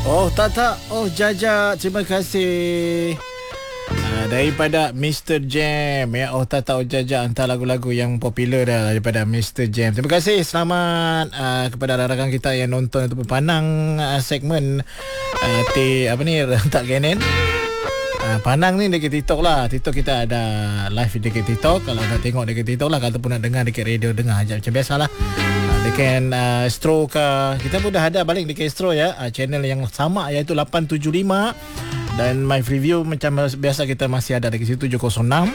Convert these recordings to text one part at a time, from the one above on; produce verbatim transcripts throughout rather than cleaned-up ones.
Oh tak tak. Oh Jaja, terima kasih. Uh, daripada mister Jam ya. Oh tak tak, oh Jaja hantar lagu-lagu yang popular dah daripada mister Jam. Terima kasih. Selamat uh, kepada rakan kita yang nonton ataupun pandang uh, segmen uh, T apa ni tak Genen. Uh, pandang ni dekat TikTok lah. TikTok kita ada live dekat TikTok. Kalau nak tengok dekat TikTok lah, ataupun nak dengar dekat radio, dengar aja macam biasalah. Uh, dekat uh, Astro ke, kita pun dah ada balik dekat Astro ya. Uh, channel yang sama iaitu lapan tujuh lima. Dan My Review macam biasa kita masih ada dekat situ tujuh kosong enam.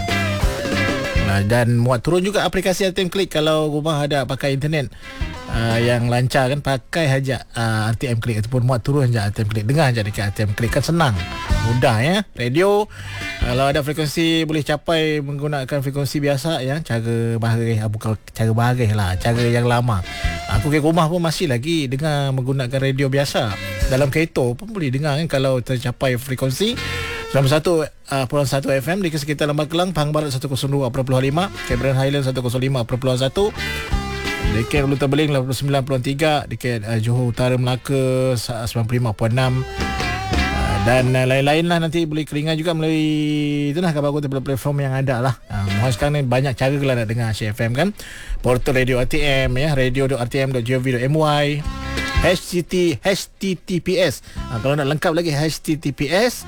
Uh, dan muat turun juga aplikasi R T M Click kalau rumah ada pakai internet uh, yang lancar kan, pakai saja uh, R T M Click ataupun muat turun saja R T M Click, dengar saja dekat R T M Click, kan senang, mudah ya. Radio kalau ada frekuensi boleh capai menggunakan frekuensi biasa ya, cara bahagian uh, bukan cara bahagian lah, cara yang lama. Aku ke rumah pun masih lagi dengar menggunakan radio biasa. Dalam kereta pun boleh dengar kan kalau tercapai frekuensi sembilan puluh satu perpuluhan satu F M di sekitar Lembah Kelang, Pahang Barat seratus dua perpuluhan lima, Cameron Highlands seratus lima perpuluhan satu, dekat Ulu Tebeling lapan puluh sembilan perpuluhan tiga, dekat uh, Johor Utara Melaka sembilan puluh lima perpuluhan enam, uh, dan uh, lain-lain lah. Nanti boleh keringat juga melalui itulah kabar aku daripada platform yang ada lah. Uh, mohon sekarang ni banyak cara kalau nak dengar Asyik F M kan. Portal Radio R T M ya, radio dot r t m dot gov dot my, H T T P S. Uh, kalau nak lengkap lagi H T T P S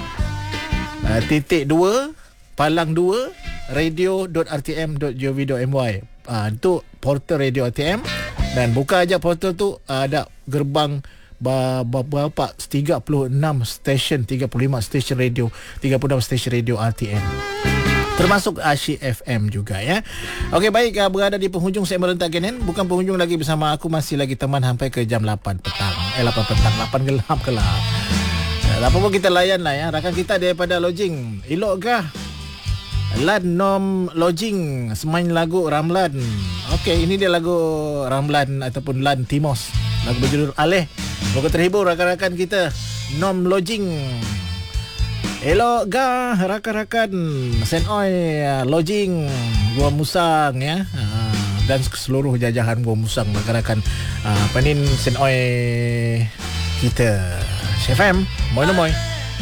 uh, titik dua palang dua radio dot r t m dot gov dot my. Uh, itu portal Radio R T M. Dan buka aja portal tu, uh, ada gerbang berapa tiga puluh enam stesen, tiga puluh lima stesen radio, tiga puluh enam stesen radio R T M, termasuk Asyik F M juga ya. Okey baik, uh, berada di penghujung segmen Rentak Genen. Bukan penghujung lagi, bersama aku masih lagi teman sampai ke jam lapan petang. Eh lapan petang, lapan gelap gelap. Uh, apa pun kita layan lah ya. Rakan kita daripada lodging. Elok kah? Lan Nom Lodging semain lagu Ramlan. Okey, ini dia lagu Ramlan ataupun Lan Timos. Lagu berjudul Aleh. Semoga terhibur rakan-rakan kita Nom Lodging. Elok gah rakan-rakan Senoi Lodging Gua Musang ya, dan seluruh jajahan Gua Musang rakan-rakan uh, Penin Senoi kita. Chef M, moi moi.